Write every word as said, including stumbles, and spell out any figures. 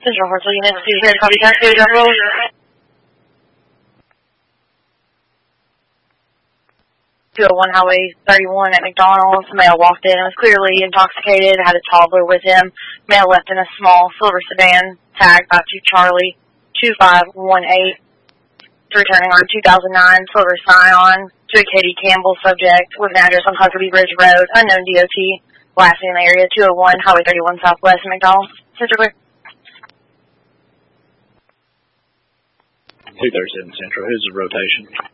Central Hartsville Unit, City here to copy tax code, roll. two oh one Highway thirty-one at McDonald's. Male walked in and was clearly intoxicated, had a toddler with him. Male left in a small silver sedan, tagged by two Charlie two five one eight. Returning on two thousand nine Silver Scion to a Katie Campbell subject with an address on Huckabee Bridge Road, unknown D O T, blasting in the area, two oh one Highway thirty-one Southwest, McDonald's. Central clear. two thirty-seven Central, who's the rotation?